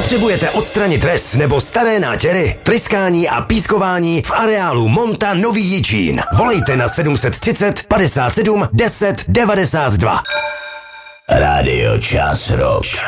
Potřebujete odstranit res nebo staré nátěry, tryskání a pískování v areálu Monta Nový Jičín. Volejte na 730 57 10 92. Rádio Čas Rock.